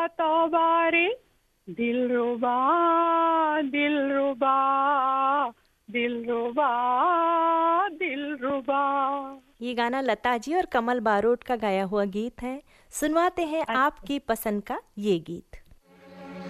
तौबा रे दिलरुबा दिलरुबा दिलरुबा दिलरुबा। ये गाना लता जी और कमल बारोट का गाया हुआ गीत है। सुनवाते हैं आपकी पसंद का ये गीत।